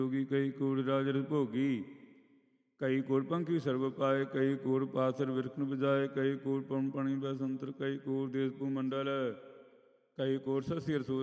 जोगी कई कूड़ राज रस भोगी कई कूड़ पंखी सर्व पाए कई कूड़ पासर विरखन बजाए कई कूड़ पवन पानी बसंतर कई कूड़ देश भूमंडल कई कूड़ ससी रसूल